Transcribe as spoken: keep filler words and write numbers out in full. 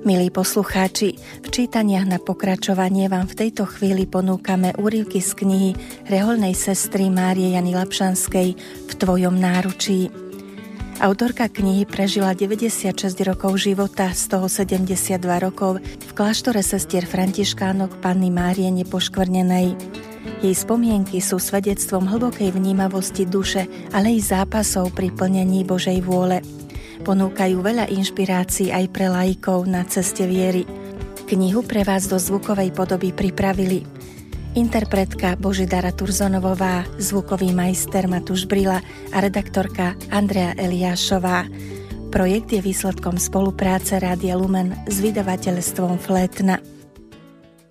Milí poslucháči, v čítaniach na pokračovanie vám v tejto chvíli ponúkame úryvky z knihy rehoľnej sestry Márie Jany Lapšanskej V tvojom náručí. Autorka knihy prežila deväťdesiatšesť rokov života, z toho sedemdesiatdva rokov v kláštore sestier františkánok Panny Márie Nepoškvrnenej. Jej spomienky sú svedectvom hlbokej vnímavosti duše, ale i zápasov pri plnení Božej vôle. Ponúkajú veľa inšpirácií aj pre laikov na ceste viery. Knihu pre vás do zvukovej podoby pripravili interpretka Božidara Turzonovová, zvukový majster Matúš Brila a redaktorka Andrea Eliášová. Projekt je výsledkom spolupráce Rádia Lumen s vydavateľstvom Flétna.